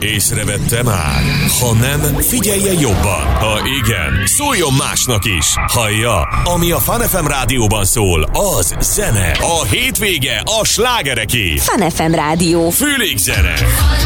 Észrevette már? Ha nem, figyelje jobban. Ha igen, szóljon másnak is. Hallja, ami a Fun FM rádióban szól, az zene. A hétvége a slágereké. Fun FM rádió. Fülig zene.